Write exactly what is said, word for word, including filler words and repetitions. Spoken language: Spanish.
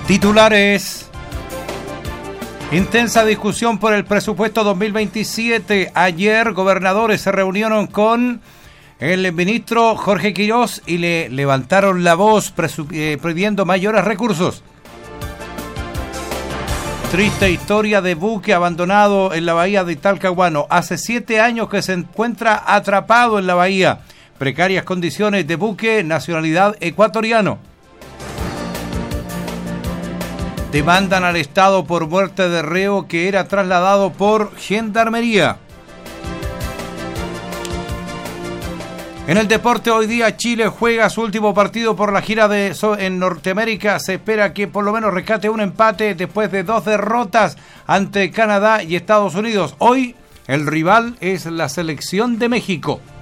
Titulares. Intensa discusión por el presupuesto dos mil veintisiete. Ayer gobernadores se reunieron con el ministro Jorge Quirós y le levantaron la voz presu- eh, pidiendo mayores recursos. Triste historia de buque abandonado en la bahía de Talcahuano. Hace siete años que se encuentra atrapado en la bahía. Precarias condiciones de buque, nacionalidad ecuatoriano. Demandan al Estado por muerte de reo que era trasladado por Gendarmería. En el deporte hoy día Chile juega su último partido por la gira de en Norteamérica. Se espera que por lo menos rescate un empate después de dos derrotas ante Canadá y Estados Unidos. Hoy el rival es la selección de México.